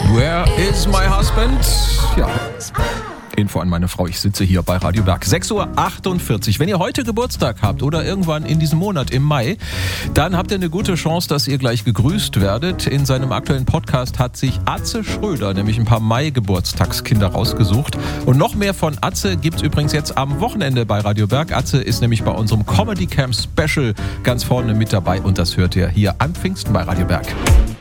Where is my husband? Ja. Info an meine Frau, ich sitze hier bei Radio Berg. 6:48 Uhr. Wenn ihr heute Geburtstag habt oder irgendwann in diesem Monat im Mai, dann habt ihr eine gute Chance, dass ihr gleich gegrüßt werdet. In seinem aktuellen Podcast hat sich Atze Schröder nämlich ein paar Mai-Geburtstagskinder rausgesucht. Und noch mehr von Atze gibt's übrigens jetzt am Wochenende bei Radio Berg. Atze ist nämlich bei unserem Comedy Camp Special ganz vorne mit dabei und das hört ihr hier an Pfingsten bei Radio Berg.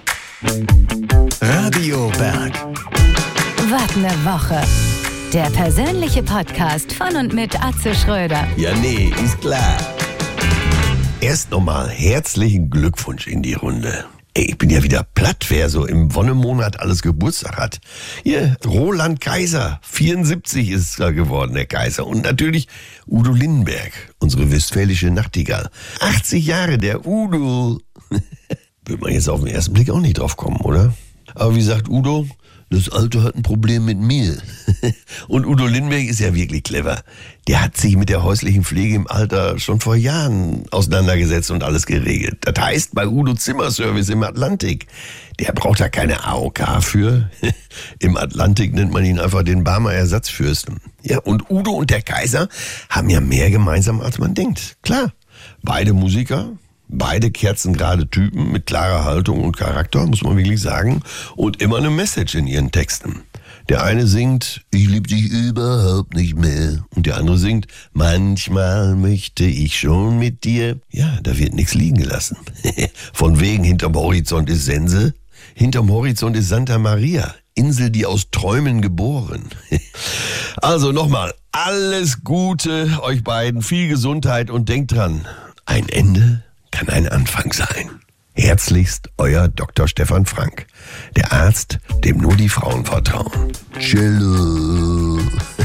Radio Berg. Was eine Woche. Der persönliche Podcast von und mit Atze Schröder. Ja, nee, ist klar. Erst nochmal herzlichen Glückwunsch in die Runde. Ey, ich bin ja wieder platt, wer so im Wonnemonat alles Geburtstag hat. Hier, Roland Kaiser, 74 ist er geworden, der Kaiser. Und natürlich Udo Lindenberg, unsere westfälische Nachtigall. 80 Jahre, der Udo. Würde man jetzt auf den ersten Blick auch nicht drauf kommen, oder? Aber wie sagt Udo? Das Alter hat ein Problem mit mir. Und Udo Lindenberg ist ja wirklich clever. Der hat sich mit der häuslichen Pflege im Alter schon vor Jahren auseinandergesetzt und alles geregelt. Das heißt bei Udo Zimmerservice im Atlantik. Der braucht da keine AOK für. Im Atlantik nennt man ihn einfach den Barmer Ersatzfürsten. Ja, und Udo und der Kaiser haben ja mehr gemeinsam, als man denkt. Klar, beide Musiker. Beide kerzengerade Typen mit klarer Haltung und Charakter, muss man wirklich sagen. Und immer eine Message in ihren Texten. Der eine singt, ich lieb dich überhaupt nicht mehr. Und der andere singt, manchmal möchte ich schon mit dir. Ja, da wird nichts liegen gelassen. Von wegen, hinterm Horizont ist Sense. Hinterm Horizont ist Santa Maria. Insel, die aus Träumen geboren. Also nochmal, alles Gute euch beiden. Viel Gesundheit und denkt dran, ein Ende kann ein Anfang sein. Herzlichst, euer Dr. Stefan Frank. Der Arzt, dem nur die Frauen vertrauen. Cello.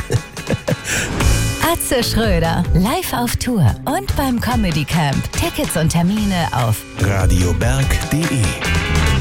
Atze Schröder, live auf Tour und beim Comedy Camp. Tickets und Termine auf radioberg.de